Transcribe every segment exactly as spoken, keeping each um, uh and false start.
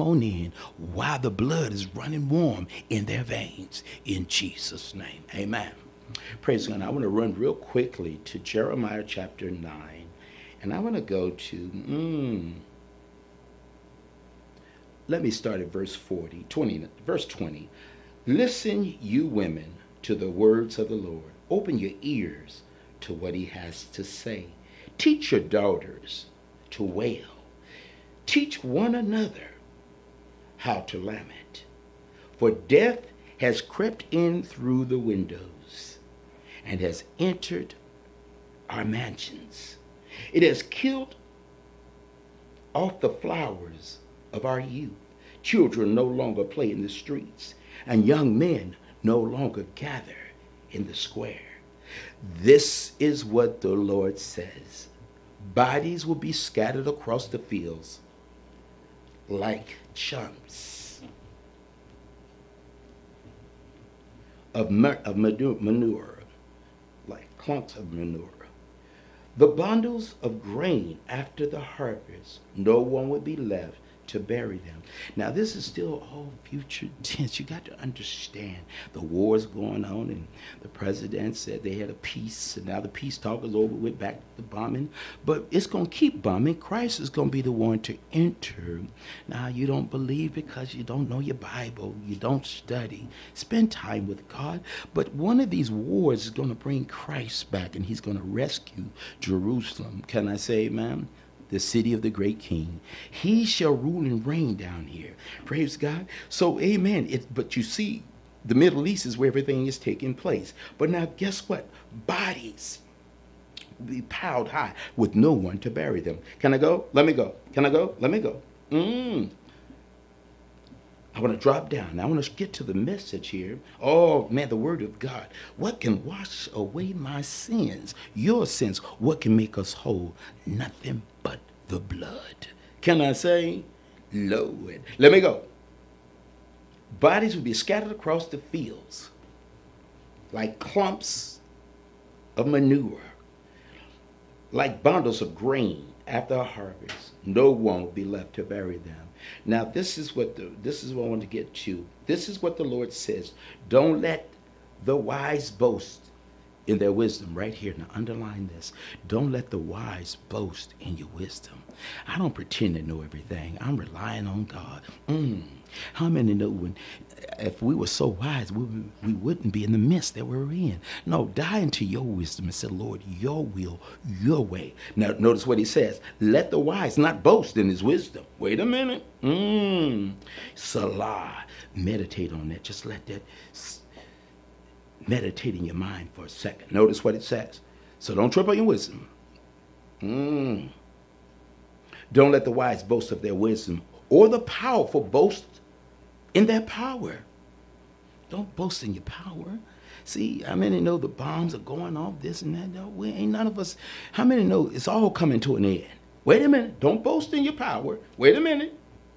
come on in while the blood is running warm in their veins. In Jesus' name, amen. Praise God. I want to run real quickly to Jeremiah chapter nine. And I want to go to, mm, let me start at verse forty, twenty, verse twenty. Listen, you women, to the words of the Lord. Open your ears to what he has to say. Teach your daughters to wail. Teach one another how to lament. For death has crept in through the windows and has entered our mansions. It has killed off the flowers of our youth. Children no longer play in the streets, and young men no longer gather in the square. This is what the Lord says. Bodies will be scattered across the fields like chunks of, of manure, like clumps of manure. The bundles of grain after the harvest, no one would be left to bury them. Now, this is still all future tense. You got to understand the war's going on, and the president said they had a peace, and now the peace talk is over, went back to bombing. But it's going to keep bombing. Christ is going to be the one to enter. Now, you don't believe because you don't know your Bible. You don't study. Spend time with God. But one of these wars is going to bring Christ back, and he's going to rescue Jerusalem. Can I say, amen? The city of the great king. He shall rule and reign down here. Praise God. So, amen. It, but you see, the Middle East is where everything is taking place. But now, guess what? Bodies will be piled high with no one to bury them. Can I go? Let me go. Can I go? Let me go. Mm. I want to drop down. I want to get to the message here. Oh, man, the word of God. What can wash away my sins? Your sins. What can make us whole? Nothing but the blood. Can I say, Lord? Let me go. Bodies will be scattered across the fields like clumps of manure, like bundles of grain after a harvest. No one will be left to bury them. Now, this is what the this is what I want to get to. This is what the Lord says. Don't let the wise boast in their wisdom. Right here. Now, underline this. Don't let the wise boast in your wisdom. I don't pretend to know everything. I'm relying on God. Mm. How many know when, if we were so wise, we, we wouldn't be in the midst that we're in? No, die into your wisdom and say, Lord, your will, your way. Now, notice what he says. Let the wise not boast in his wisdom. Wait a minute. Mm. Salah. Meditate on that. Just let that meditate in your mind for a second. Notice what it says. So don't trip on your wisdom. Mm. Don't let the wise boast of their wisdom, or the powerful boast in their power. Don't boast in your power. See, how many know the bombs are going off, this and that? No, we ain't none of us. How many know it's all coming to an end? Wait a minute. Don't boast in your power. Wait a minute.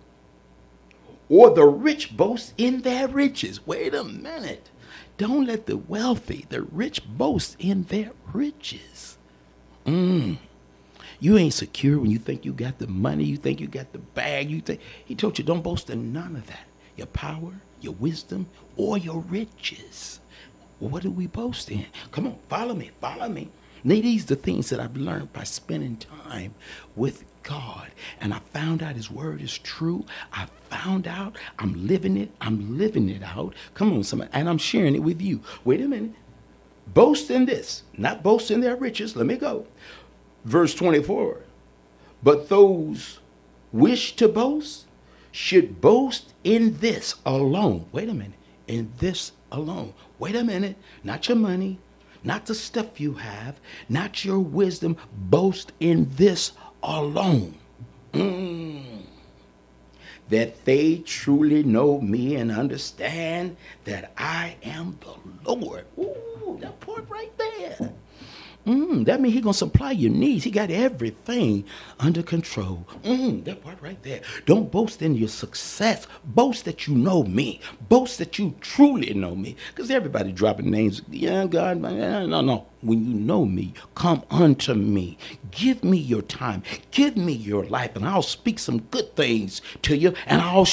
Or the rich boast in their riches. Wait a minute. Don't let the wealthy, the rich boast in their riches. Mm. You ain't secure when you think you got the money, you think you got the bag, you think he told you don't boast in none of that. Your power, your wisdom, or your riches. Well, what do we boast in? Come on, follow me, follow me. Now, these are the things that I've learned by spending time with God. And I found out his word is true. I found out I'm living it. I'm living it out. Come on, somebody. And I'm sharing it with you. Wait a minute. Boast in this, not boast in their riches. Let me go. Verse twenty-four. But those wish to boast should boast in this alone. Wait a minute. In this alone. Wait a minute. Not your money. Not the stuff you have. Not your wisdom. Boast in this alone. Mm. That they truly know me and understand that I am the Lord. Ooh, that part right there. Mm, that means he's going to supply your needs. He got everything under control. Mm, that part right there. Don't boast in your success. Boast that you know me. Boast that you truly know me. Because everybody dropping names. Yeah, God. No, no. When you know me, come unto me. Give me your time. Give me your life. And I'll speak some good things to you. And I'll